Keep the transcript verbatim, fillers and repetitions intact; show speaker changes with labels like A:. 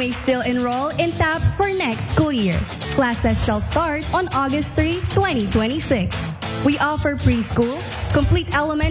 A: may still enroll in TAPS for next school year. Classes shall start on August third, twenty twenty-six. We offer preschool, complete elementary,